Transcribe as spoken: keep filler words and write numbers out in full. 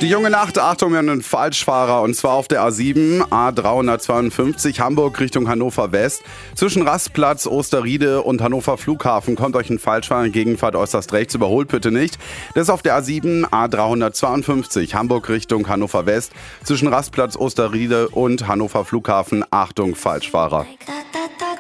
Die junge Nacht, Achtung, wir haben einen Falschfahrer und zwar auf der A sieben, A dreihundertzweiundfünfzig, Hamburg Richtung Hannover West. Zwischen Rastplatz, Osterriede und Hannover Flughafen kommt euch ein Falschfahrer in Gegenfahrt äußerst rechts, überholt bitte nicht. Das ist auf der A sieben, A dreihundertzweiundfünfzig, Hamburg Richtung Hannover West. Zwischen Rastplatz, Osterriede und Hannover Flughafen, Achtung, Falschfahrer.